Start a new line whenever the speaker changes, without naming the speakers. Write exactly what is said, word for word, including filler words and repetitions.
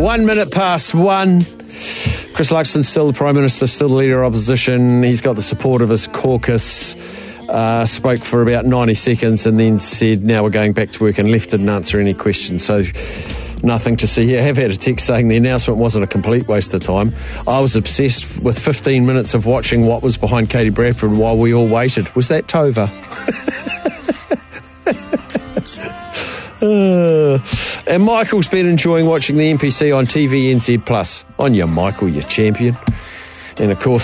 One minute past one. Chris Luxon, still the Prime Minister, still the Leader of Opposition. He's got the support of his caucus. Uh, spoke for about ninety seconds and then said, now we're going back to work, and left, didn't answer any questions. So nothing to see here. I have had a text saying the announcement wasn't a complete waste of time. I was obsessed with fifteen minutes of watching what was behind Katie Bradford while we all waited. Was that Tova? uh, and Michael's been enjoying watching the N P C on T V N Z plus. On you, Michael, you champion. And of course,